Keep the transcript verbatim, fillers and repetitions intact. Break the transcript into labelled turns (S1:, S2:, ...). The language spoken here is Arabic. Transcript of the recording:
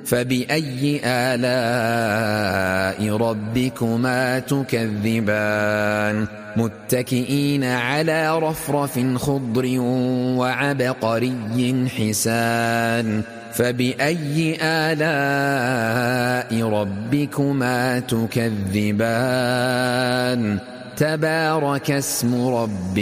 S1: فبأي آلاء ربكما تكذبان متكئين على رفرف خضر وعبقري حسان فبأي آلاء ربكما تكذبان تبارك اسم ربك